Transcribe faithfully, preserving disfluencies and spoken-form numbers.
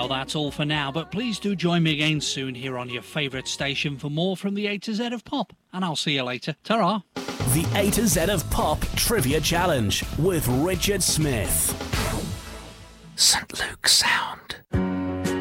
Well, that's all for now, but please do join me again soon here on your favourite station for more from the A to Z of Pop. And I'll see you later. Ta-ra. The A to Z of Pop Trivia Challenge with Richard Smith. Saint Luke Sound.